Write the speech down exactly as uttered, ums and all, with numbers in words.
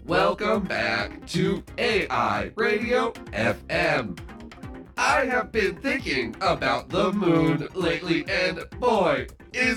Welcome back to A I Radio F M. I have been thinking about the moon lately, and boy, is